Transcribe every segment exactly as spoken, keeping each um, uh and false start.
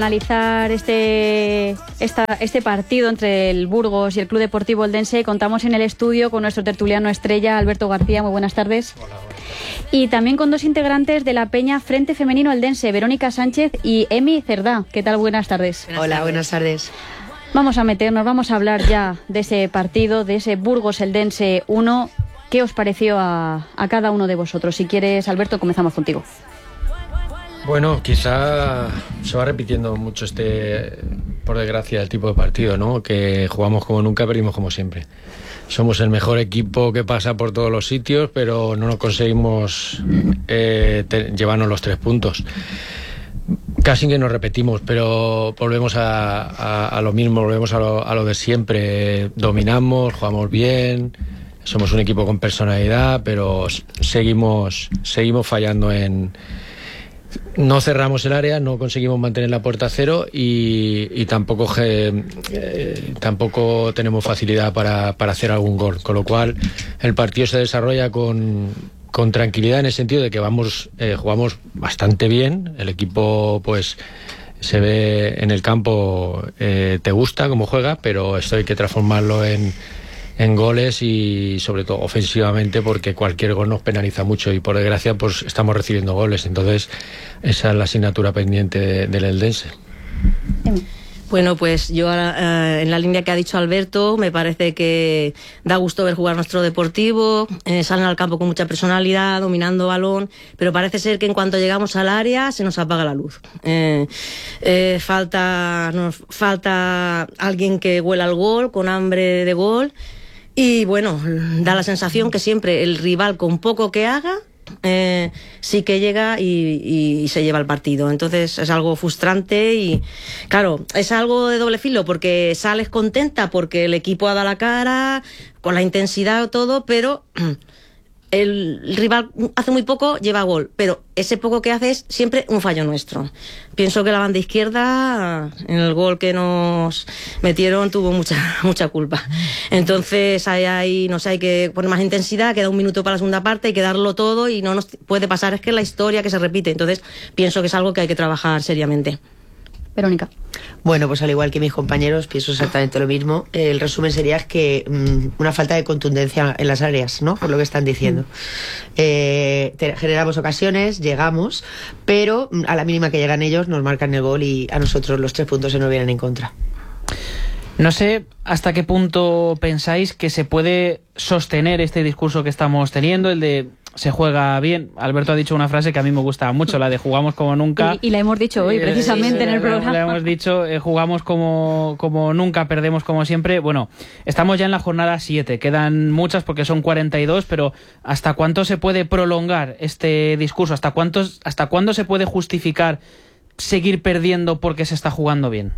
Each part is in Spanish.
Analizar este, esta, este partido entre el Burgos y el Club Deportivo Eldense, contamos en el estudio con nuestro tertuliano estrella Alberto García. Muy buenas tardes. Hola, buenas tardes. Y también con dos integrantes de la Peña Frente Femenino Eldense, Verónica Sánchez y Emi Cerdá. ¿Qué tal? Buenas tardes. Buenas Hola, tardes. buenas tardes. Vamos a meternos, vamos a hablar ya de ese partido, de ese Burgos Eldense uno. ¿Qué os pareció a, a cada uno de vosotros? Si quieres, Alberto, comenzamos contigo. Bueno, quizá se va repitiendo mucho este, por desgracia, el tipo de partido, ¿no? Que jugamos como nunca, perdimos como siempre. Somos el mejor equipo que pasa por todos los sitios, pero no nos conseguimos eh, te, llevarnos los tres puntos. Casi que nos repetimos, pero volvemos a, a, a lo mismo, volvemos a lo, a lo de siempre. Dominamos, jugamos bien, somos un equipo con personalidad, pero seguimos, seguimos fallando en... No cerramos el área, no conseguimos mantener la puerta a cero y, y tampoco, eh, tampoco tenemos facilidad para, para hacer algún gol. Con lo cual el partido se desarrolla con, con tranquilidad, en el sentido de que vamos, eh, jugamos bastante bien. El equipo pues se ve en el campo, eh, te gusta cómo juega, pero esto hay que transformarlo en... en goles y sobre todo ofensivamente, porque cualquier gol nos penaliza mucho y por desgracia pues estamos recibiendo goles. Entonces esa es la asignatura pendiente de, del Eldense. Bueno, pues yo uh, en la línea que ha dicho Alberto, me parece que da gusto ver jugar nuestro Deportivo, eh, salen al campo con mucha personalidad, dominando balón, pero parece ser que en cuanto llegamos al área se nos apaga la luz. Eh, eh, falta, nos falta alguien que huela al gol, con hambre de gol. Y bueno, da la sensación que siempre el rival, con poco que haga, eh, sí que llega y, y, y se lleva el partido. Entonces es algo frustrante y claro, es algo de doble filo, porque sales contenta porque el equipo ha dado la cara, con la intensidad todo, pero el rival hace muy poco, lleva gol, pero ese poco que hace es siempre un fallo nuestro. Pienso que la banda izquierda, en el gol que nos metieron, tuvo mucha mucha culpa. Entonces ahí, ahí no sé, hay que poner más intensidad, queda un minuto para la segunda parte, hay que darlo todo y no nos puede pasar, es que es la historia que se repite. Entonces pienso que es algo que hay que trabajar seriamente. Verónica. Bueno, pues al igual que mis compañeros, pienso exactamente lo mismo. El resumen sería que mmm, una falta de contundencia en las áreas, ¿no? Por lo que están diciendo. Mm. Eh, te, generamos ocasiones, llegamos, pero a la mínima que llegan ellos nos marcan el gol y a nosotros los tres puntos se nos vienen en contra. No sé hasta qué punto pensáis que se puede sostener este discurso que estamos teniendo, el de se juega bien. Alberto ha dicho una frase que a mí me gusta mucho, la de jugamos como nunca. Y, y la hemos dicho hoy, precisamente, eh, en el programa. La hemos dicho, eh, jugamos como, como nunca, perdemos como siempre. Bueno, estamos ya en la jornada siete, quedan muchas porque son cuarenta y dos, pero ¿hasta cuánto se puede prolongar este discurso? ¿Hasta, cuántos, hasta cuándo se puede justificar seguir perdiendo porque se está jugando bien?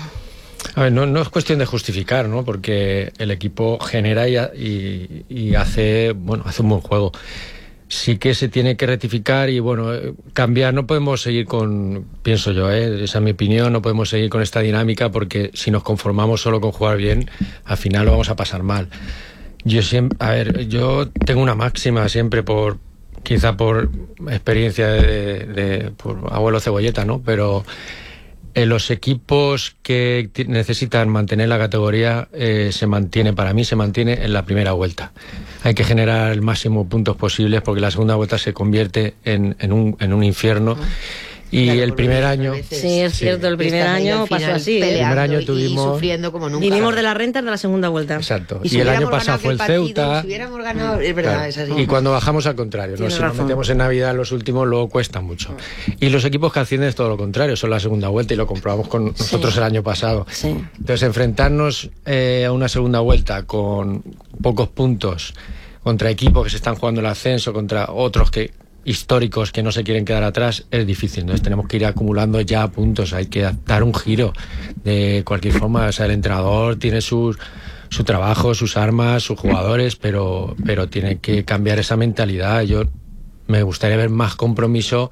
A ver, no, no es cuestión de justificar, ¿no? Porque el equipo genera y, y, y hace, bueno, hace un buen juego. Sí que se tiene que rectificar y, bueno, cambiar. No podemos seguir con, pienso yo, ¿eh? Esa es mi opinión, no podemos seguir con esta dinámica, porque si nos conformamos solo con jugar bien, al final lo vamos a pasar mal. Yo siempre, a ver, yo tengo una máxima siempre, por quizá por experiencia de, de por abuelo cebolleta, ¿no? Pero en los equipos que t- necesitan mantener la categoría, eh, se mantiene, para mí se mantiene en la primera vuelta. Hay que generar el máximo puntos posibles, porque la segunda vuelta se convierte en, en, un, en un infierno. Y claro, el primer año... Sí, es cierto, el primer año pasó así. El primer año tuvimos... Y sufriendo como nunca. Vinimos de las rentas de la segunda vuelta. Exacto. Y, si y el año pasado fue el partido, Ceuta. Si hubiéramos ganado, es verdad, claro. Es así. Y cuando bajamos, al contrario, ¿no? Si nos metemos en Navidad los últimos, luego cuesta mucho. Y los equipos que ascienden es todo lo contrario, son la segunda vuelta, y lo comprobamos con nosotros sí. el año pasado. Sí. Entonces, enfrentarnos eh, a una segunda vuelta con pocos puntos, contra equipos que se están jugando el ascenso, contra otros que históricos que no se quieren quedar atrás, es difícil. Entonces tenemos que ir acumulando ya puntos, hay que dar un giro de cualquier forma. O sea, el entrenador tiene sus, su trabajo, sus armas, sus jugadores, pero, pero tiene que cambiar esa mentalidad. Yo me gustaría ver más compromiso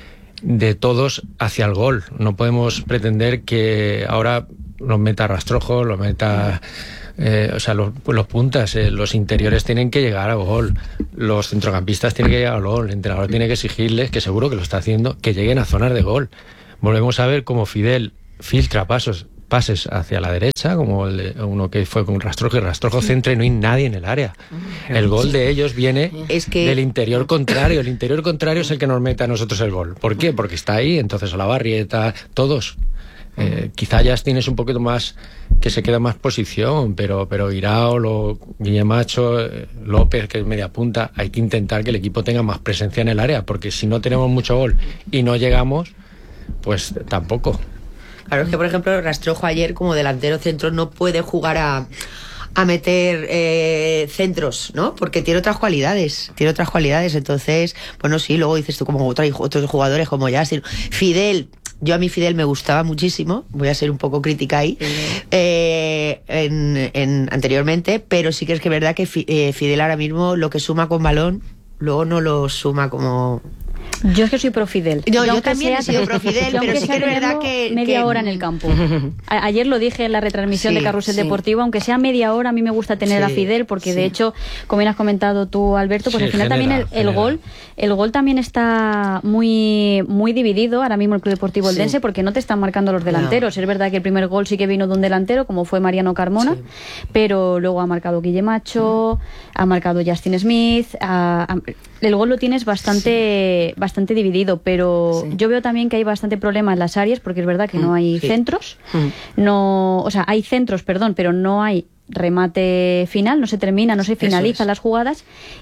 de todos hacia el gol. No podemos pretender que ahora los meta Rastrojo, los meta... Eh, o sea, los, los puntas, eh, los interiores tienen que llegar al gol, los centrocampistas tienen que llegar al gol, el entrenador tiene que exigirles, que seguro que lo está haciendo, que lleguen a zonas de gol, volvemos a ver cómo Fidel filtra pasos pases hacia la derecha, como el de uno que fue con Rastrojo, y Rastrojo centra y no hay nadie en el área. El gol de ellos viene es que... del interior contrario. El interior contrario es el que nos mete a nosotros el gol. ¿Por qué? Porque está ahí, entonces Olavarrieta, todos. Eh, quizá ya tienes un poquito más, que se queda más posición, pero, pero Iraola, Guillemacho, eh, López, que es media punta, hay que intentar que el equipo tenga más presencia en el área, porque si no tenemos mucho gol y no llegamos, pues tampoco. Claro, es que por ejemplo Rastrojo ayer como delantero centro no puede jugar a, a meter eh, centros, ¿no? Porque tiene otras cualidades, tiene otras cualidades, entonces, bueno, sí, luego dices tú como otro, otros jugadores como Yassin, Fidel. Yo a mí Fidel me gustaba muchísimo, voy a ser un poco crítica ahí, eh, en, en, anteriormente, pero sí que es que es verdad que eh, Fidel ahora mismo lo que suma con balón, luego no lo suma como... Yo es que soy pro Fidel. No, yo, yo también he sido pro Fidel, pero sí que es verdad que... Media que... hora en el campo. A ayer lo dije en la retransmisión sí, de Carrusel sí. Deportivo, aunque sea media hora, a mí me gusta tener sí, a Fidel, porque sí. de hecho, como bien has comentado tú, Alberto, pues sí, al final genera, también el, el gol el gol también está muy muy dividido ahora mismo el Club Deportivo Eldense, sí. porque no te están marcando los delanteros. No. Es verdad que el primer gol sí que vino de un delantero, como fue Mariano Carmona, sí. pero luego ha marcado Guillemacho, mm. ha marcado Justin Smith, ha, ha, el gol lo tienes bastante, sí. bastante dividido, pero sí. yo veo también que hay bastante problema en las áreas, porque es verdad que mm. no hay sí. centros, mm. no, o sea, hay centros, perdón, pero no hay remate final, no se termina, no se finalizan es. las jugadas,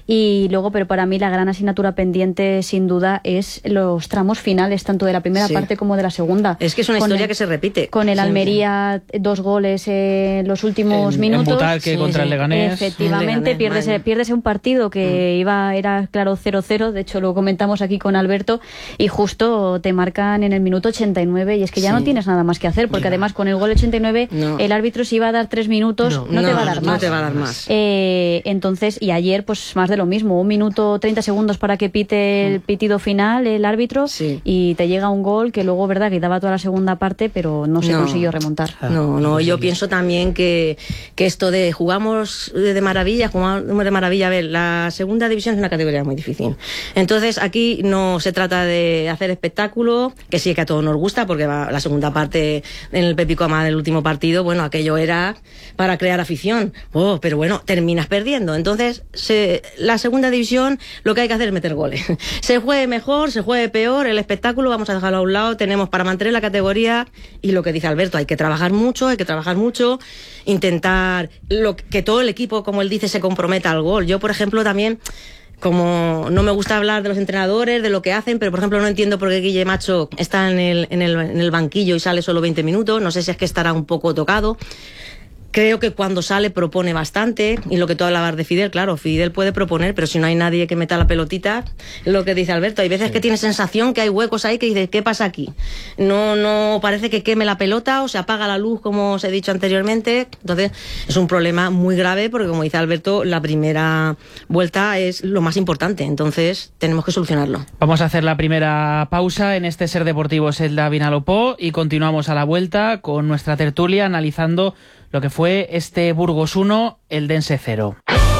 y luego, pero para mí la gran asignatura pendiente sin duda es los tramos finales, tanto de la primera sí. parte como de la segunda. Es que es una con historia el, que se repite. Con el Almería, sí. dos goles en los últimos en, minutos. En Butalque sí, contra sí. el Leganés. Efectivamente, piérdese, piérdese un partido que mm. iba era claro cero cero, de hecho lo comentamos aquí con Alberto, y justo te marcan en el minuto ochenta y nueve, y es que ya sí. no tienes nada más que hacer, porque ya. además con el gol ochenta y nueve no. el árbitro se iba a dar tres minutos, no. No, no te va a dar más. No te va a dar más. Eh, entonces, y ayer, pues más de lo mismo. Un minuto, treinta segundos para que pite el pitido final el árbitro sí. y te llega un gol que luego, verdad, que daba toda la segunda parte, pero no se no. consiguió remontar. No, no, yo pienso también que, que esto de jugamos de maravilla, jugamos de maravilla. A ver, la segunda división es una categoría muy difícil. Entonces, aquí no se trata de hacer espectáculo, que sí que a todos nos gusta, porque va la segunda parte en el Pepico Amá del último partido, bueno, aquello era para crear afición. Oh, pero bueno, terminas perdiendo. Entonces, se, la segunda división lo que hay que hacer es meter goles. Se juegue mejor, se juegue peor, el espectáculo vamos a dejarlo a un lado, tenemos para mantener la categoría, y lo que dice Alberto, hay que trabajar mucho, hay que trabajar mucho, intentar lo, que todo el equipo, como él dice, se comprometa al gol. Yo, por ejemplo, también... Como no me gusta hablar de los entrenadores, de lo que hacen, pero por ejemplo no entiendo por qué Guillemacho está en el, en el, en el banquillo y sale solo veinte minutos, no sé si es que estará un poco tocado. Creo que cuando sale propone bastante, y lo que tú hablabas de Fidel, claro, Fidel puede proponer, pero si no hay nadie que meta la pelotita, es lo que dice Alberto, hay veces sí. que tienes sensación que hay huecos ahí que dices, ¿qué pasa aquí? No, no parece que queme la pelota o se apaga la luz, como os he dicho anteriormente. Entonces es un problema muy grave, porque como dice Alberto, la primera vuelta es lo más importante, entonces tenemos que solucionarlo. Vamos a hacer la primera pausa en este Ser Deportivo Elda Vinalopó y continuamos a la vuelta con nuestra tertulia analizando lo que fue este Burgos uno, Eldense cero.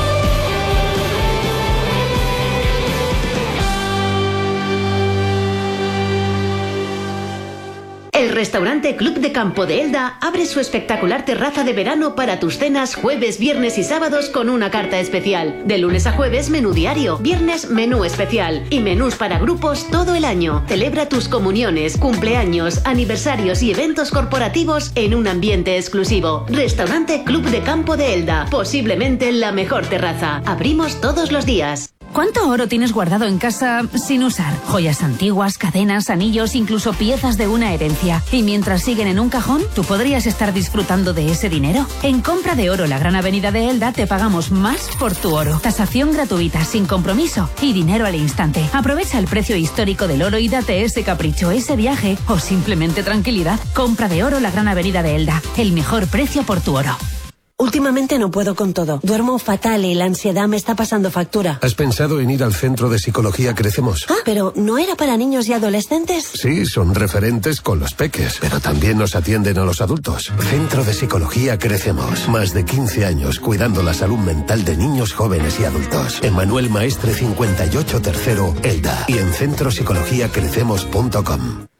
El restaurante Club de Campo de Elda abre su espectacular terraza de verano para tus cenas jueves, viernes y sábados con una carta especial. De lunes a jueves, menú diario, viernes, menú especial y menús para grupos todo el año. Celebra tus comuniones, cumpleaños, aniversarios y eventos corporativos en un ambiente exclusivo. Restaurante Club de Campo de Elda, posiblemente la mejor terraza. Abrimos todos los días. ¿Cuánto oro tienes guardado en casa sin usar? Joyas antiguas, cadenas, anillos, incluso piezas de una herencia. Y mientras siguen en un cajón, ¿tú podrías estar disfrutando de ese dinero? En Compra de Oro La Gran Avenida de Elda te pagamos más por tu oro. Tasación gratuita, sin compromiso y dinero al instante. Aprovecha el precio histórico del oro y date ese capricho, ese viaje o simplemente tranquilidad. Compra de Oro La Gran Avenida de Elda. El mejor precio por tu oro. Últimamente no puedo con todo. Duermo fatal y la ansiedad me está pasando factura. ¿Has pensado en ir al Centro de Psicología Crecemos? Ah, pero ¿no era para niños y adolescentes? Sí, son referentes con los peques, pero también nos atienden a los adultos. Centro de Psicología Crecemos. Más de quince años cuidando la salud mental de niños, jóvenes y adultos. En Manuel Maestre cincuenta y ocho Tercero, Elda. Y en centro psicología crecemos punto com.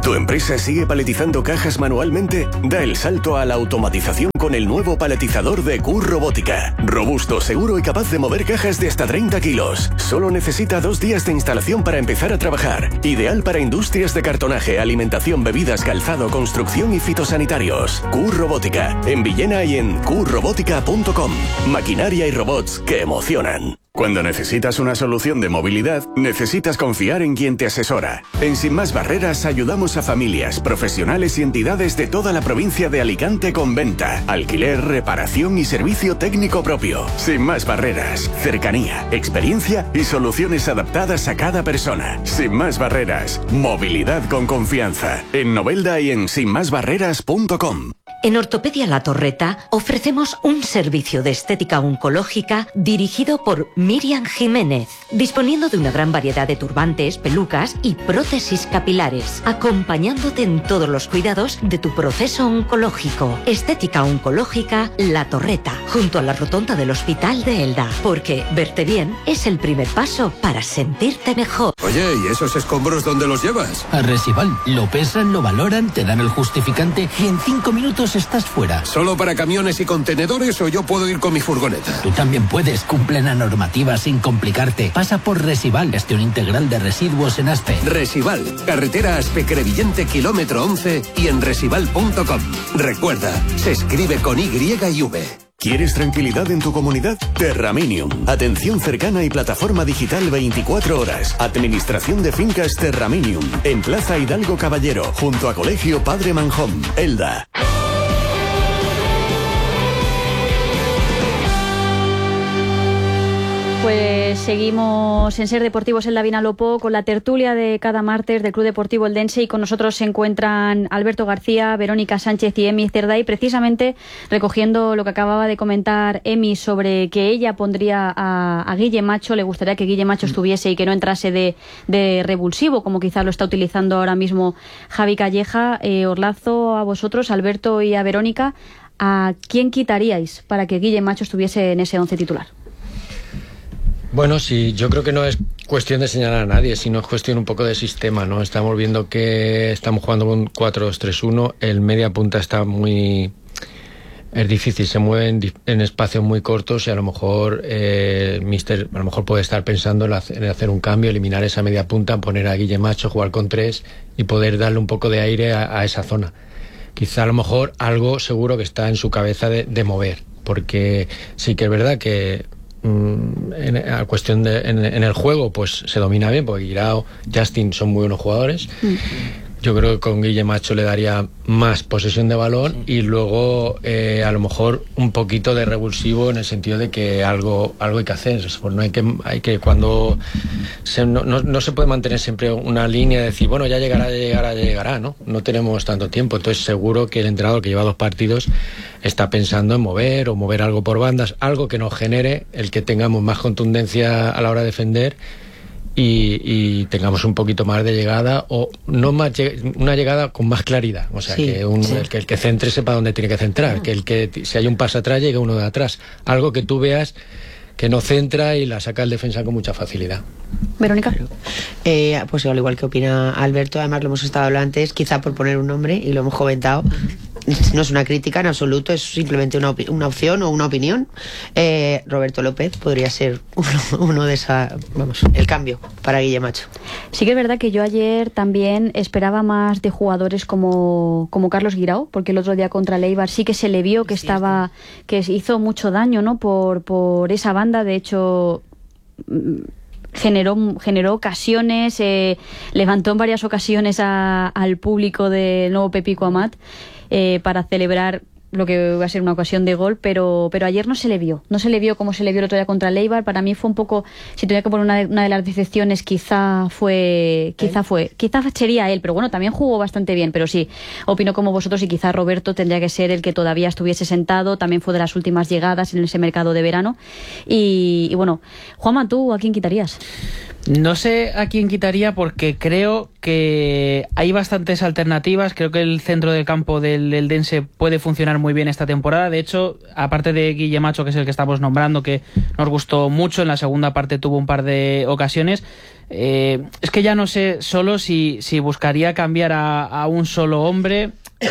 ¿Tu empresa sigue paletizando cajas manualmente? Da el salto a la automatización con el nuevo paletizador de Q Robótica. Robusto, seguro y capaz de mover cajas de hasta treinta kilos. Solo necesita dos días de instalación para empezar a trabajar. Ideal para industrias de cartonaje, alimentación, bebidas, calzado, construcción y fitosanitarios. Q Robótica. En Villena y en q robótica punto com. Maquinaria y robots que emocionan. Cuando necesitas una solución de movilidad, necesitas confiar en quien te asesora. En Sin Más Barreras ayudamos a familias, profesionales y entidades de toda la provincia de Alicante con venta, alquiler, reparación y servicio técnico propio. Sin Más Barreras, cercanía, experiencia y soluciones adaptadas a cada persona. Sin Más Barreras, movilidad con confianza. En Novelda y en sin más barreras punto com. En Ortopedia La Torreta ofrecemos un servicio de estética oncológica dirigido por Miriam Jiménez, disponiendo de una gran variedad de turbantes, pelucas y prótesis capilares, acompañándote en todos los cuidados de tu proceso oncológico. Estética oncológica La Torreta, junto a la rotonda del Hospital de Elda, porque verte bien es el primer paso para sentirte mejor. Oye, ¿y esos escombros dónde los llevas? A Resival. Lo pesan, lo valoran, te dan el justificante y en cinco minutos estás fuera. ¿Solo para camiones y contenedores o yo puedo ir con mi furgoneta? Tú también puedes, cumple la normativa sin complicarte. Pasa por Resival, gestión integral de residuos en Aspe. Resival, carretera Aspe-Crevillente, kilómetro once y en resival punto com. Recuerda, se escribe con Y y V. ¿Quieres tranquilidad en tu comunidad? Terraminium. Atención cercana y plataforma digital veinticuatro horas. Administración de fincas Terraminium. En Plaza Hidalgo Caballero, junto a Colegio Padre Manjón, Elda. Pues seguimos en Ser Deportivos en la Vinalopó con la tertulia de cada martes del Club Deportivo Eldense, y con nosotros se encuentran Alberto García, Verónica Sánchez y Emi Cerday, precisamente recogiendo lo que acababa de comentar Emi sobre que ella pondría a, a Guille Macho, le gustaría que Guille Macho estuviese y que no entrase de, de revulsivo, como quizás lo está utilizando ahora mismo Javi Calleja. Eh, os lazo a vosotros, Alberto y a Verónica, ¿a quién quitaríais para que Guille Macho estuviese en ese once titular? Bueno, sí, yo creo que no es cuestión de señalar a nadie, sino es cuestión un poco de sistema, ¿no? Estamos viendo que estamos jugando con cuatro dos tres uno, el media punta está muy... es difícil, se mueve en, en espacios muy cortos y a lo mejor eh, Mister a lo mejor puede estar pensando en hacer, en hacer un cambio, eliminar esa media punta, poner a Guille Macho, jugar con tres y poder darle un poco de aire a, a esa zona. Quizá a lo mejor algo seguro que está en su cabeza de, de mover, porque sí que es verdad que En, a cuestión de en, en el juego pues se domina bien, porque Guirao, Justin son muy buenos jugadores. Mm. Yo creo que con Guille Macho le daría más posesión de balón y luego eh, a lo mejor un poquito de revulsivo, en el sentido de que algo algo hay que hacer. Pues no hay que hay que cuando se, no, no, no se puede mantener siempre una línea de decir bueno, ya llegará, ya llegará, ya llegará, ¿no? No tenemos tanto tiempo. Entonces seguro que el entrenador, que lleva dos partidos, está pensando en mover o mover algo por bandas, algo que nos genere el que tengamos más contundencia a la hora de defender y, y tengamos un poquito más de llegada, o no más, una llegada con más claridad, o sea, sí, que, un, sí. el, que el que centre sepa dónde tiene que centrar, ah. que el que si hay un paso atrás llegue uno de atrás, algo que tú veas que no centra y la saca el defensa con mucha facilidad. Verónica. Eh, pues al igual que opina Alberto, además lo hemos estado hablando antes, quizá por poner un nombre, y lo hemos comentado. No es una crítica en absoluto, es simplemente una, op- una opción o una opinión. Eh, Roberto López podría ser uno, uno de esa, vamos, el cambio para Guille Macho. Sí que es verdad que yo ayer también esperaba más de jugadores como, como Carlos Guirao, porque el otro día contra el Eibar sí que se le vio que estaba, que hizo mucho daño, ¿no? Por, por esa banda, de hecho generó generó ocasiones, eh, levantó en varias ocasiones a, al público del nuevo Pepico Amat eh, para celebrar lo que va a ser una ocasión de gol, pero pero ayer no se le vio, no se le vio como se le vio el otro día contra el Eibar. Para mí fue un poco, si tuviera que poner una de, una de las decepciones, quizá fue, quizá fue, quizá sería él, pero bueno, también jugó bastante bien, pero sí, opino como vosotros y quizá Roberto tendría que ser el que todavía estuviese sentado, también fue de las últimas llegadas en ese mercado de verano. Y, y bueno, Juanma, ¿tú a quién quitarías? No sé a quién quitaría porque creo que hay bastantes alternativas. Creo que el centro del campo del Eldense puede funcionar muy bien esta temporada. De hecho, aparte de Guille Macho, que es el que estamos nombrando, que nos gustó mucho, en la segunda parte tuvo un par de ocasiones. Eh, es que ya no sé solo si, si buscaría cambiar a, a un solo hombre,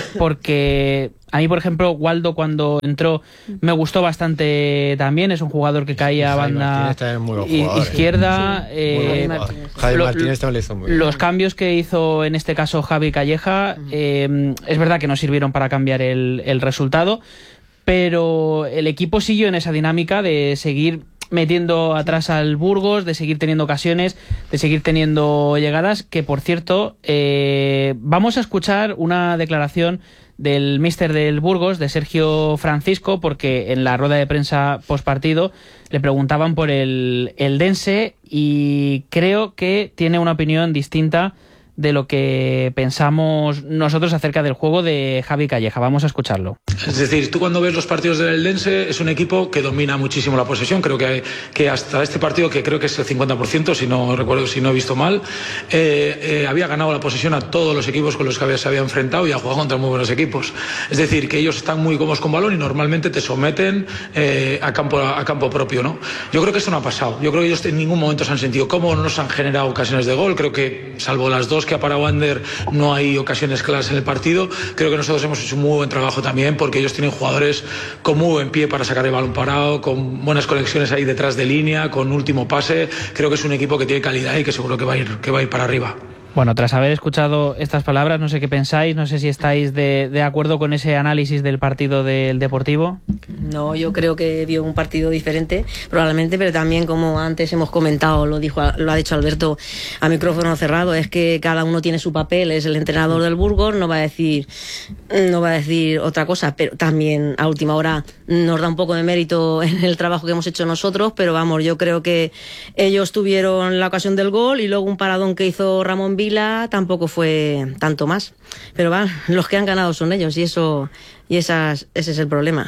porque a mí, por ejemplo, Waldo cuando entró me gustó bastante también. Es un jugador que caía a banda izquierda. Sí. Eh, Javi lo, Martínez también le hizo muy bien. Los cambios que hizo en este caso Javi Calleja, eh, es verdad que no sirvieron para cambiar el, el resultado, pero el equipo siguió en esa dinámica de seguir metiendo atrás al Burgos, de seguir teniendo ocasiones, de seguir teniendo llegadas, que por cierto, eh, vamos a escuchar una declaración del míster del Burgos, de Sergio Francisco, porque en la rueda de prensa postpartido le preguntaban por el Eldense y creo que tiene una opinión distinta de lo que pensamos nosotros acerca del juego de Javi Calleja. Vamos a escucharlo. Es decir, tú cuando ves los partidos del Eldense es un equipo que domina muchísimo la posesión. Creo que, que hasta este partido, que creo que es el cincuenta por ciento, si no recuerdo, si no he visto mal, eh, eh, había ganado la posesión a todos los equipos con los que había, se había enfrentado y ha jugado contra muy buenos equipos. Es decir, que ellos están muy cómodos con balón y normalmente te someten eh, a, campo, a campo propio, ¿no? Yo creo que eso no ha pasado. Yo creo que ellos en ningún momento se han sentido cómodos, no se han generado ocasiones de gol. Creo que, salvo las dos que ha parado Ander, no hay ocasiones claras en el partido. Creo que nosotros hemos hecho un muy buen trabajo también, porque ellos tienen jugadores con muy buen pie para sacar el balón parado, con buenas conexiones ahí detrás de línea, con último pase. Creo que es un equipo que tiene calidad y que seguro que va a ir, que va a ir para arriba. Bueno, tras haber escuchado estas palabras, no sé qué pensáis, no sé si estáis de, de acuerdo con ese análisis del partido del Deportivo. No, yo creo que vio un partido diferente, probablemente, pero también, como antes hemos comentado, lo dijo, lo ha dicho Alberto a micrófono cerrado, es que cada uno tiene su papel. Es el entrenador del Burgos, no va a decir, no va a decir otra cosa, pero también a última hora nos da un poco de mérito en el trabajo que hemos hecho nosotros, pero vamos, yo creo que ellos tuvieron la ocasión del gol y luego un paradón que hizo Ramón Vila tampoco fue tanto más, pero va, los que han ganado son ellos y eso y esas, ese es el problema.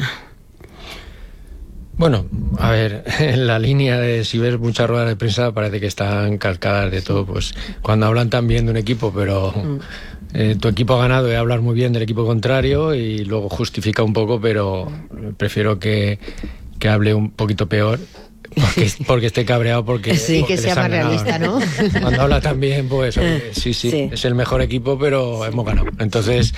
Bueno, a ver, en la línea de si ves muchas ruedas de prensa parece que están calcadas de todo, pues cuando hablan tan bien de un equipo, pero mm. eh, tu equipo ha ganado y hablar muy bien del equipo contrario y luego justifica un poco, pero prefiero que, que hable un poquito peor. Porque, porque esté cabreado porque, sí, porque que sea más realista, ¿no? Cuando habla tan bien, pues oye, sí, sí, sí, es el mejor equipo, pero hemos ganado. Entonces,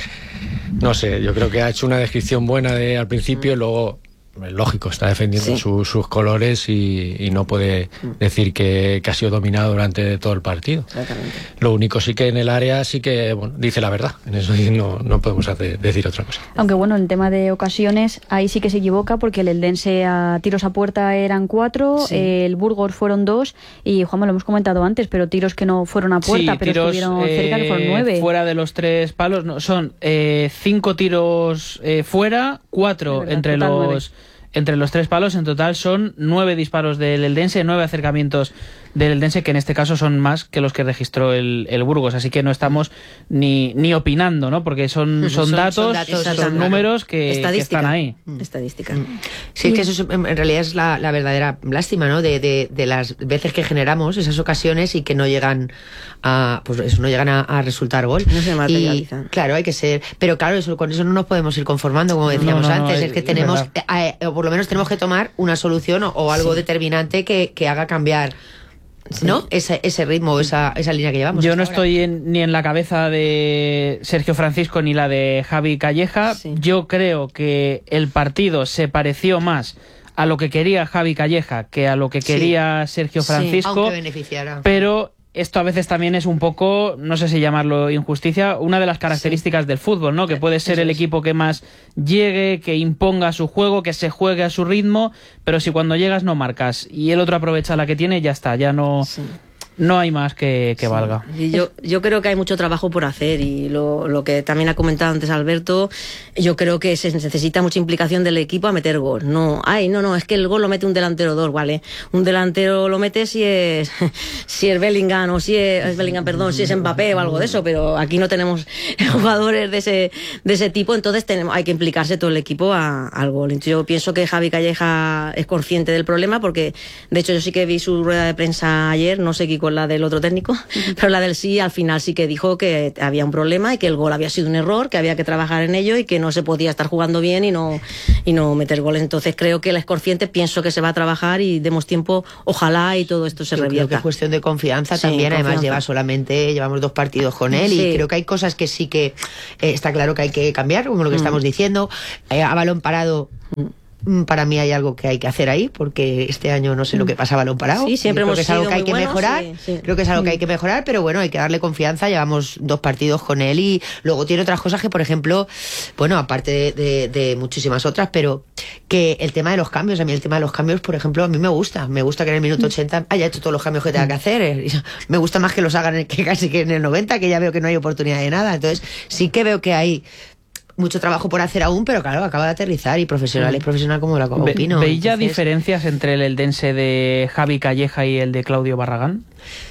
no sé, yo creo que ha hecho una descripción buena de al principio y luego, lógico, está defendiendo sí. su, sus colores y, y no puede decir que, que ha sido dominado durante todo el partido. Exactamente. Lo único sí que en el área sí que bueno, dice la verdad. En eso no, no podemos hacer, decir otra cosa. Aunque bueno, en tema de ocasiones, ahí sí que se equivoca porque el Eldense a tiros a puerta eran cuatro, sí. el Burgos fueron dos y Juanma, lo hemos comentado antes, pero tiros que no fueron a puerta, sí, pero tiros, estuvieron eh, cerca, que fueron nueve. Fuera de los tres palos, no, son eh, cinco tiros eh, fuera, cuatro verdad, entre los... Nueve. Entre los tres palos, en total son nueve disparos del Eldense, nueve acercamientos del Eldense, que en este caso son más que los que registró el, el Burgos. Así que no estamos ni, ni opinando, ¿no? Porque son, son, son datos, son, datos, son claro. números que, que están ahí. Estadística. Sí, es que eso es, en realidad es la, la verdadera lástima, ¿no? De, de, de las veces que generamos esas ocasiones y que no llegan a, pues eso, no llegan a, a resultar gol. No se materializan. Y, claro, hay que ser... Pero claro, eso, con eso no nos podemos ir conformando, como decíamos no, no, antes. No, es, es que tenemos... Eh, eh, por lo menos tenemos que tomar una solución o, o algo sí. determinante que, que haga cambiar sí. ¿no? ese, ese ritmo, esa, esa línea que llevamos. Yo no ahora. estoy en, ni en la cabeza de Sergio Francisco ni la de Javi Calleja. Sí. Yo creo que el partido se pareció más a lo que quería Javi Calleja que a lo que quería sí. Sergio Francisco. Sí, aunque beneficiara. Pero esto a veces también es un poco, no sé si llamarlo injusticia, una de las características sí. del fútbol, ¿no? Que puede ser Eso el es. equipo que más llegue, que imponga su juego, que se juegue a su ritmo, pero si cuando llegas no marcas y el otro aprovecha la que tiene, ya está, ya no... Sí. No hay más que, que sí. valga. Y yo, yo creo que hay mucho trabajo por hacer y lo, lo que también ha comentado antes Alberto, yo creo que se necesita mucha implicación del equipo a meter gol. No, ay, no, no, es que el gol lo mete un delantero dos, ¿vale? Un delantero lo mete si es si es Bellingham o si es, es Bellingham, perdón, si es Mbappé o algo de eso, pero aquí no tenemos jugadores de ese de ese tipo, entonces tenemos hay que implicarse todo el equipo a, al gol. Entonces yo pienso que Javi Calleja es consciente del problema porque, de hecho, yo sí que vi su rueda de prensa ayer, no sé qué con la del otro técnico, pero la del sí al final sí que dijo que había un problema y que el gol había sido un error, que había que trabajar en ello y que no se podía estar jugando bien y no, y no meter goles. Entonces creo que él es consciente, pienso que se va a trabajar y demos tiempo, ojalá y todo esto se Yo revierta. Creo que es cuestión de confianza Sí, también, confianza. además lleva solamente, llevamos dos partidos con él Sí. y creo que hay cosas que sí que eh, está claro que hay que cambiar, como lo que Mm. estamos diciendo. Eh, a balón parado, mm, para mí hay algo que hay que hacer ahí, porque este año no sé lo que pasa a balón parado. Sí, siempre Yo creo hemos que es algo sido que hay muy que buenos, mejorar, sí, sí. creo que es algo que hay Mm. que mejorar, pero bueno, hay que darle confianza, llevamos dos partidos con él y luego tiene otras cosas que, por ejemplo, bueno, aparte de, de, de muchísimas otras, pero que el tema de los cambios, a mí el tema de los cambios, por ejemplo, a mí me gusta, me gusta que en el minuto ochenta haya hecho todos los cambios que tenga que hacer, eh, me gusta más que los hagan en- que casi que en el noventa, que ya veo que no hay oportunidad de nada, entonces sí que veo que hay mucho trabajo por hacer aún, pero claro, acaba de aterrizar y profesional es profesional como la Ve- opino. ¿Veis ya Entonces, diferencias entre el eldense de Javi Calleja y el de Claudio Barragán?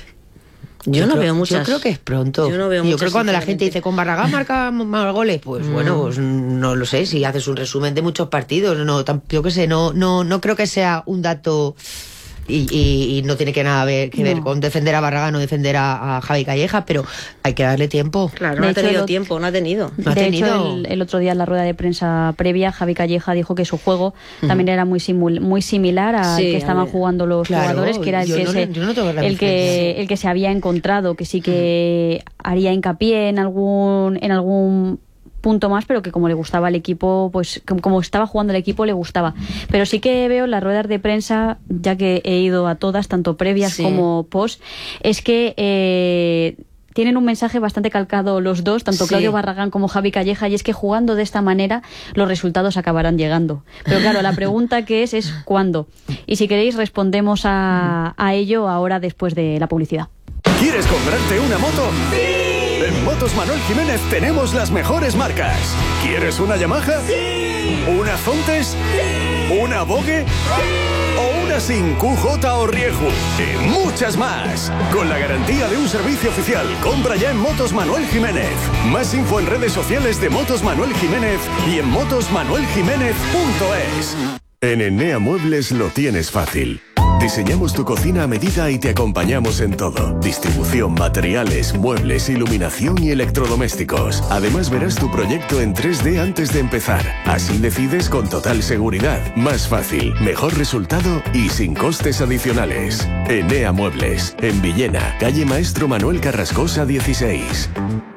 Yo no creo- veo muchas. Yo creo que es pronto. Yo no veo Yo muchas, creo que cuando la sinceramente. gente dice con Barragán marca más goles, pues Mm. bueno, pues no lo sé, si haces un resumen de muchos partidos, no, tam- yo qué sé, no, no, no creo que sea un dato y, y- y no tiene que nada ver, que ver No. con defender a Barragán o defender a, a Javi Calleja, pero hay que darle tiempo. Claro, De no ha hecho, tenido el ot- tiempo, no ha tenido. No ha de tenido- hecho, el, el otro día en la rueda de prensa previa, Javi Calleja dijo que su juego también era muy simul- muy similar al Sí, que a estaban ver. jugando los Claro, jugadores, que era el yo que, no se, le- yo no tengo la el, que, diferencia. el que se había encontrado, que sí que haría hincapié en algún, en algún punto más, pero que como le gustaba al equipo, pues como, como estaba jugando el equipo le gustaba. Pero sí que veo en las ruedas de prensa, ya que he ido a todas, tanto previas Sí. como post, es que eh, tienen un mensaje bastante calcado los dos, tanto Sí. Claudio Barragán como Javi Calleja, y es que jugando de esta manera los resultados acabarán llegando. Pero claro, la pregunta que es es ¿cuándo? Y si queréis respondemos a, a ello ahora después de la publicidad. ¿Quieres comprarte una moto? ¡Sí! En Motos Manuel Jiménez tenemos las mejores marcas. ¿Quieres una Yamaha? ¡Sí! ¿Una Zontes? ¡Sí! ¿Una Vogue? ¡Sí! ¿O una Sin Q J o Rieju? Y muchas más. Con la garantía de un servicio oficial. Compra ya en Motos Manuel Jiménez. Más info en redes sociales de Motos Manuel Jiménez y en motos manuel jiménez punto es. En Enea Muebles lo tienes fácil. Diseñamos tu cocina a medida y te acompañamos en todo. Distribución, materiales, muebles, iluminación y electrodomésticos. Además verás tu proyecto en tres D antes de empezar. Así decides con total seguridad. Más fácil, mejor resultado y sin costes adicionales. Enea Muebles, en Villena, calle Maestro Manuel Carrascosa dieciséis.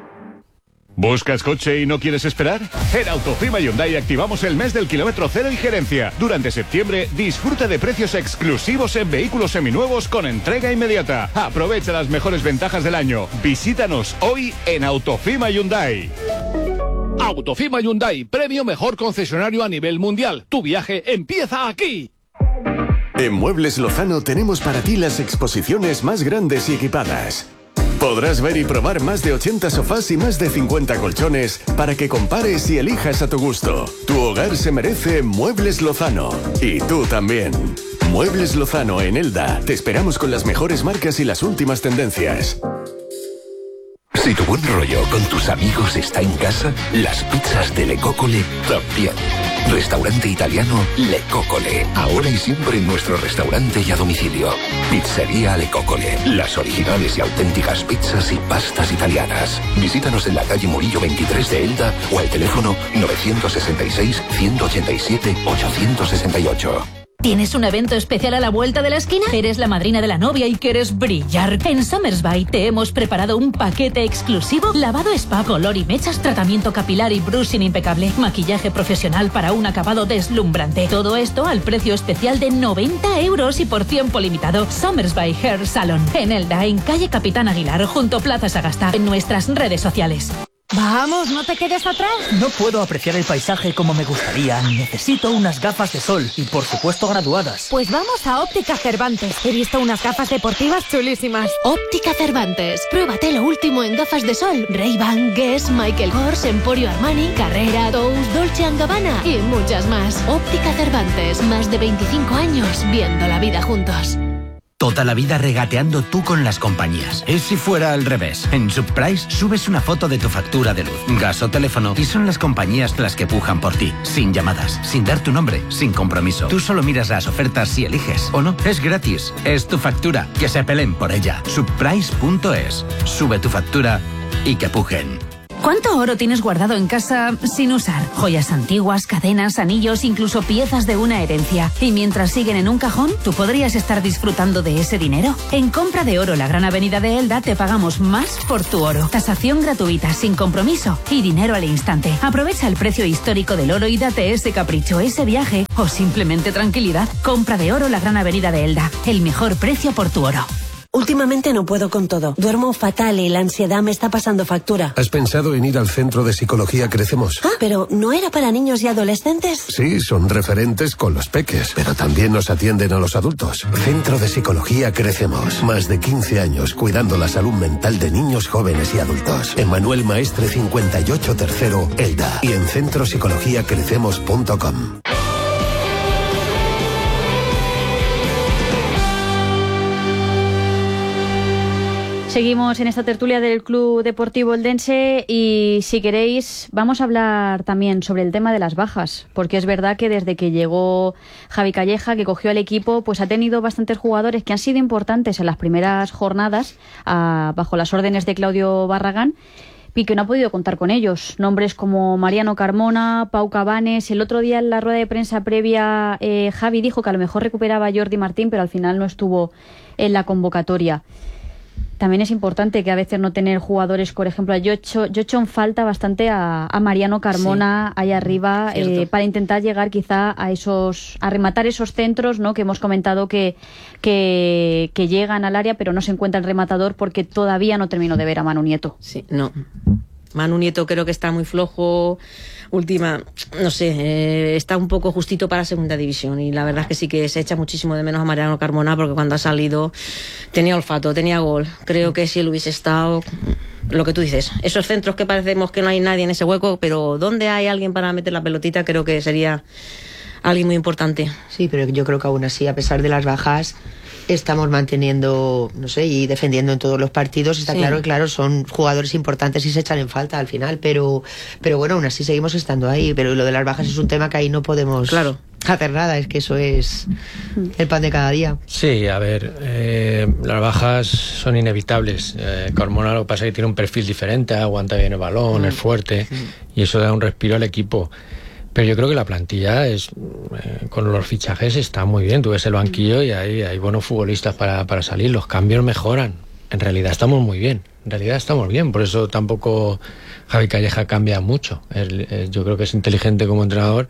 ¿Buscas coche y no quieres esperar? En Autofima Hyundai activamos el mes del kilómetro cero en gerencia. Durante septiembre, disfruta de precios exclusivos en vehículos seminuevos con entrega inmediata. Aprovecha las mejores ventajas del año. Visítanos hoy en Autofima Hyundai. Autofima Hyundai, premio mejor concesionario a nivel mundial. Tu viaje empieza aquí. En Muebles Lozano tenemos para ti las exposiciones más grandes y equipadas. Podrás ver y probar más de ochenta sofás y más de cincuenta colchones para que compares y elijas a tu gusto. Tu hogar se merece Muebles Lozano. Y tú también. Muebles Lozano en Elda. Te esperamos con las mejores marcas y las últimas tendencias. Si tu buen rollo con tus amigos está en casa, las pizzas de Le Coccole también. Restaurante italiano Le Coccole. Ahora y siempre en nuestro restaurante y a domicilio. Pizzería Le Coccole. Las originales y auténticas pizzas y pastas italianas. Visítanos en la calle Murillo veintitrés de Elda o al teléfono nueve seis seis, uno ocho siete, ocho seis ocho. ¿Tienes un evento especial a la vuelta de la esquina? ¿Eres la madrina de la novia y quieres brillar? En Summersby te hemos preparado un paquete exclusivo: lavado spa, color y mechas, tratamiento capilar y brushing impecable, maquillaje profesional para un acabado deslumbrante. Todo esto al precio especial de noventa euros y por tiempo limitado. Summersby Hair Salon, en Elda, en calle Capitán Aguilar, junto Plaza Sagasta, en nuestras redes sociales. Vamos, no te quedes atrás. No puedo apreciar el paisaje como me gustaría. Necesito unas gafas de sol y, por supuesto, graduadas. Pues vamos a Óptica Cervantes. He visto unas gafas deportivas chulísimas. Óptica Cervantes. Pruébate lo último en gafas de sol. Ray-Ban, Guess, Michael Kors, Emporio Armani, Carrera, Tous, Dolce and Gabbana y muchas más. Óptica Cervantes. Más de veinticinco años viendo la vida juntos. Toda la vida regateando tú con las compañías. ¿Y si fuera al revés? En Subprice subes una foto de tu factura de luz, gas o teléfono y son las compañías las que pujan por ti. Sin llamadas, sin dar tu nombre, sin compromiso. Tú solo miras las ofertas y eliges. ¿O no? Es gratis. Es tu factura. Que se peleen por ella. Subprice punto es. Sube tu factura y que pujen. ¿Cuánto oro tienes guardado en casa sin usar? Joyas antiguas, cadenas, anillos, incluso piezas de una herencia. Y mientras siguen en un cajón, tú podrías estar disfrutando de ese dinero. En Compra de Oro, la Gran Avenida de Elda, te pagamos más por tu oro. Tasación gratuita, sin compromiso y dinero al instante. Aprovecha el precio histórico del oro y date ese capricho, ese viaje o simplemente tranquilidad. Compra de Oro, la Gran Avenida de Elda. El mejor precio por tu oro. Últimamente no puedo con todo. Duermo fatal y la ansiedad me está pasando factura. ¿Has pensado en ir al Centro de Psicología Crecemos? Ah, pero ¿no era para niños y adolescentes? Sí, son referentes con los peques, pero también nos atienden a los adultos. Centro de Psicología Crecemos. Más de quince años cuidando la salud mental de niños, jóvenes y adultos. En Manuel Maestre cincuenta y ocho Tercero, Elda. Y en centro psicología crecemos punto com. Seguimos en esta tertulia del Club Deportivo Eldense y si queréis vamos a hablar también sobre el tema de las bajas, porque es verdad que desde que llegó Javi Calleja, que cogió el equipo, pues ha tenido bastantes jugadores que han sido importantes en las primeras jornadas a, bajo las órdenes de Claudio Barragán y que no ha podido contar con ellos. Nombres como Mariano Carmona, Pau Cabanes. El otro día en la rueda de prensa previa eh, Javi dijo que a lo mejor recuperaba a Jordi Martín, pero al final no estuvo en la convocatoria. También es importante que a veces no tener jugadores, por ejemplo, yo he hecho, yo he hecho en falta bastante a, a Mariano Carmona sí, ahí arriba eh, para intentar llegar quizá a esos, a rematar esos centros, ¿no? Que hemos comentado que, que, que llegan al área, pero no se encuentra el rematador porque todavía no termino de ver a Manu Nieto. Sí, no. Manu Nieto creo que está muy flojo. Última, no sé, eh, está un poco justito para segunda división y la verdad es que sí que se echa muchísimo de menos a Mariano Carmona porque cuando ha salido tenía olfato, tenía gol. Creo que si él hubiese estado, lo que tú dices, esos centros que parecemos que no hay nadie en ese hueco, pero donde hay alguien para meter la pelotita, creo que sería alguien muy importante. Sí, pero yo creo que aún así, a pesar de las bajas, estamos manteniendo, no sé, y defendiendo en todos los partidos. Está sí. claro que, claro, son jugadores importantes y se echan en falta al final, pero pero bueno, aún así seguimos estando ahí. Pero lo de las bajas es un tema que ahí no podemos claro. hacer nada, es que eso es el pan de cada día. Sí, a ver, eh, las bajas son inevitables. Eh, Carmona lo que pasa es que tiene un perfil diferente, aguanta bien el balón, mm. es fuerte, mm. y eso da un respiro al equipo. Pero yo creo que la plantilla es eh, con los fichajes está muy bien. Tú ves el banquillo y hay, hay buenos futbolistas para, para salir. Los cambios mejoran. En realidad estamos muy bien. En realidad estamos bien. Por eso tampoco Javi Calleja cambia mucho. Él, él, yo creo que es inteligente como entrenador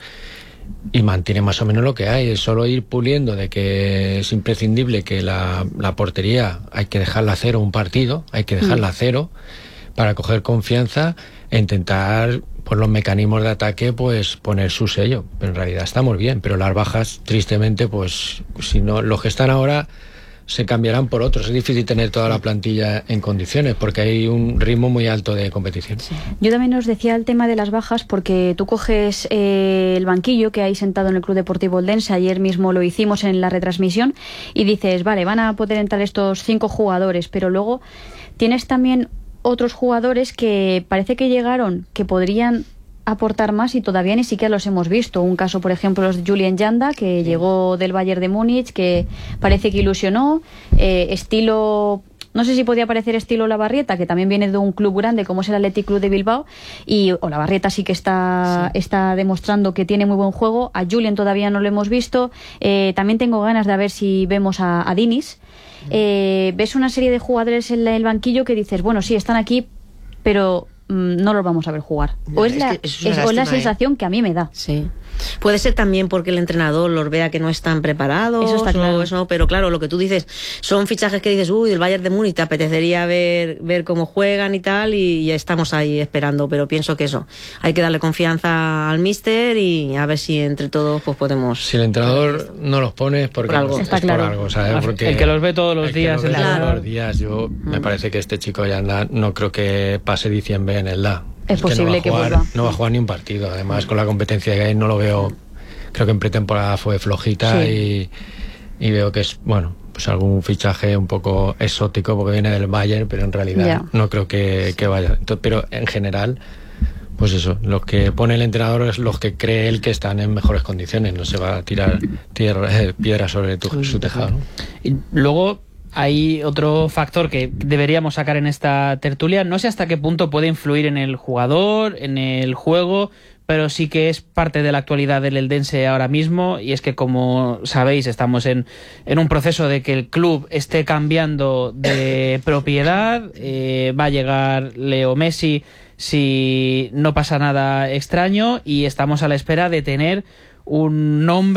y mantiene más o menos lo que hay. Es solo ir puliendo de que es imprescindible que la, la portería hay que dejarla a cero un partido. Hay que dejarla a cero para coger confianza e intentar por los mecanismos de ataque pues poner su sello, pero en realidad estamos bien, pero las bajas tristemente pues si no, los que están ahora se cambiarán por otros. Es difícil tener toda la plantilla en condiciones porque hay un ritmo muy alto de competición. Sí. Yo también os decía el tema de las bajas porque tú coges eh, el banquillo que hay sentado en el Club Deportivo Eldense, ayer mismo lo hicimos en la retransmisión y dices, vale, van a poder entrar estos cinco jugadores, pero luego tienes también otros jugadores que parece que llegaron, que podrían aportar más y todavía ni siquiera los hemos visto. Un caso, por ejemplo, es Julian Yanda, que sí. llegó del Bayern de Múnich, que parece que ilusionó, eh, estilo... No sé si podía parecer estilo Olavarrieta, que también viene de un club grande como es el Athletic Club de Bilbao, y Olavarrieta sí que está, sí. está demostrando que tiene muy buen juego. A Julian todavía no lo hemos visto. Eh, también tengo ganas de ver si vemos a, a Dinis. Eh, ves una serie de jugadores en el banquillo que dices, bueno, sí, están aquí, pero mmm, no los vamos a ver jugar. No, o es, es la, es, es lástima, la sensación eh. que a mí me da. Sí. Puede ser también porque el entrenador los vea que no están preparados. Eso está claro. Eso, pero claro, lo que tú dices, son fichajes que dices, uy, del Bayern de Múnich, te apetecería ver, ver cómo juegan y tal, y ya estamos ahí esperando. Pero pienso que eso, hay que darle confianza al míster y a ver si entre todos pues podemos... Si el entrenador no los pone es porque por algo. Es Está por claro. algo, ¿sabes? Porque el que los ve todos los días. Que los ve claro. todos los días. Yo mm. me parece que este chico ya anda, no creo que pase diciembre en el D A. Es, es posible que, no que jugar, vuelva. No va a jugar ni un partido. Además, con la competencia que hay, no lo veo... Creo que en pretemporada fue flojita sí. y, y veo que es, bueno, pues algún fichaje un poco exótico porque viene del Bayern, pero en realidad yeah. no creo que, que vaya. Entonces, pero en general, pues eso, los que pone el entrenador es los que cree él que están en mejores condiciones, no se va a tirar tierra, eh, piedra sobre tu, su tejado, ¿no? Y luego hay otro factor que deberíamos sacar en esta tertulia, no sé hasta qué punto puede influir en el jugador, en el juego, pero sí que es parte de la actualidad del eldense ahora mismo, y es que, como sabéis, estamos en, en un proceso de que el club esté cambiando de propiedad, eh, va a llegar Leo Messi si no pasa nada extraño, y estamos a la espera de tener un nombre